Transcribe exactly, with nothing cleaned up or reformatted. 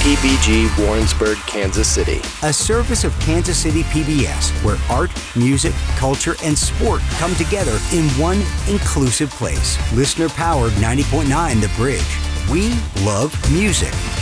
P B G Warrensburg, Kansas City. A service of Kansas City P B S, where art, music, culture, and sport come together in one inclusive place. Listener-powered ninety point nine The Bridge. We love music.